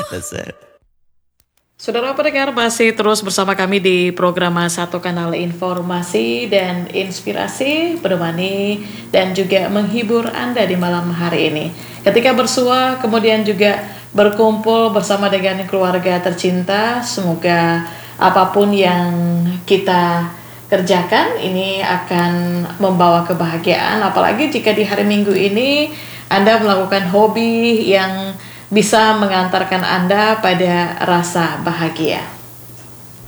Betul. Saudara pendengar masih terus bersama kami di program Satu Kanal Informasi dan Inspirasi, menemani dan juga menghibur Anda di malam hari ini. Ketika bersua, kemudian juga berkumpul bersama dengan keluarga tercinta, semoga apapun yang kita kerjakan ini akan membawa kebahagiaan, apalagi jika di hari Minggu ini Anda melakukan hobi yang bisa mengantarkan Anda pada rasa bahagia.